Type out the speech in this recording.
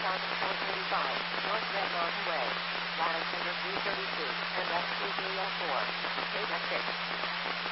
435, North Red Mountain Way. Lattice number 332, and X3304. Take exit.